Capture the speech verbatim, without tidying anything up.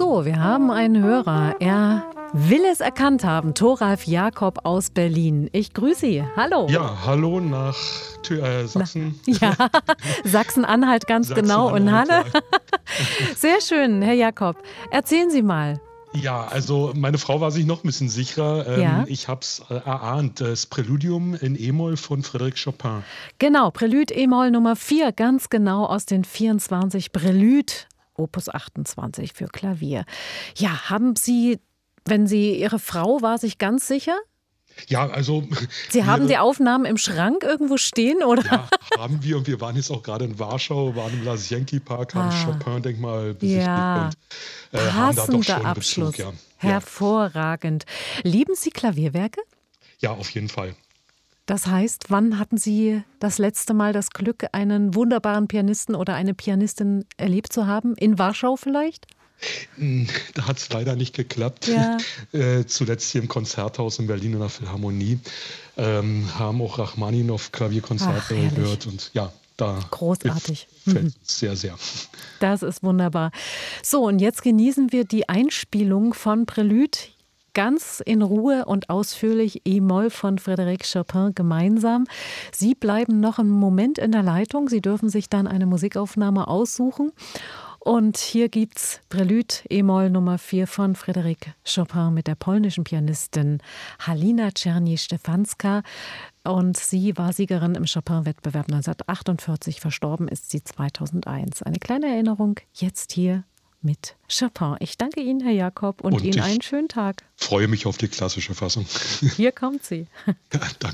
So, wir haben einen Hörer. Er will es erkannt haben. Thoralf Jakob aus Berlin. Ich grüße Sie. Hallo. Ja, hallo nach Thü- äh, Sachsen. Na, ja, Sachsen-Anhalt ganz genau. Und Hanne? Ja. Sehr schön, Herr Jakob. Erzählen Sie mal. Ja, also meine Frau war sich noch ein bisschen sicherer. Ähm, Ja. Ich habe es äh, erahnt. Das Präludium in E-Moll von Frédéric Chopin. Genau, Prelude E-Moll Nummer vier, ganz genau aus den vierundzwanzig. Prelude, Opus achtundzwanzig für Klavier. Ja, haben Sie, wenn Sie, Ihre Frau war sich ganz sicher? Ja, also Sie haben wir- die Aufnahmen im Schrank irgendwo stehen, oder? Ja, haben wir. Und wir waren jetzt auch gerade in Warschau, waren im Lasienki-Park, haben Ah. Chopin-Denkmal besichtigt Ja. und äh, haben da doch Passender schon einen Abschluss. Bezug. Ja. Ja. Hervorragend. Lieben Sie Klavierwerke? ja, auf jeden Fall. Das heißt, wann hatten Sie das letzte Mal das Glück, einen wunderbaren Pianisten oder eine Pianistin erlebt zu haben? In Warschau vielleicht? Da hat es leider nicht geklappt. Ja. Äh, zuletzt hier im Konzerthaus in Berlin in der Philharmonie ähm, haben auch Rachmaninow Klavierkonzerte Ach, herrlich. gehört. Und ja, da Großartig. gefällt Mhm. uns sehr, sehr. Das ist wunderbar. So, und jetzt genießen wir die Einspielung von Prelude ganz in Ruhe und ausführlich E-Moll von Frédéric Chopin gemeinsam. Sie bleiben noch einen Moment in der Leitung. Sie dürfen sich dann eine Musikaufnahme aussuchen. Und hier gibt's Prelude E-Moll Nummer vier von Frédéric Chopin mit der polnischen Pianistin Halina Czerny-Stefanska. Und sie war Siegerin im Chopin-Wettbewerb neunzehnhundertachtundvierzig. Verstorben ist sie zweitausendeins. Eine kleine Erinnerung jetzt hier mit Chopin. Ich danke Ihnen, Herr Jakob, und, Und Ihnen ich- einen schönen Tag. Freue mich auf die klassische Fassung. Hier kommt sie. Danke.